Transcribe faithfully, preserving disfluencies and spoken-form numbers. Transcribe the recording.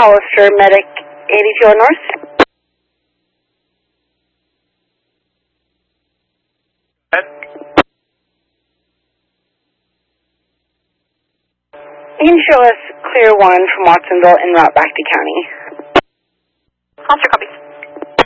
Hollister, Medic eighty-two on North. You can show us clear one from Watsonville en route back to county. Hollister, copy.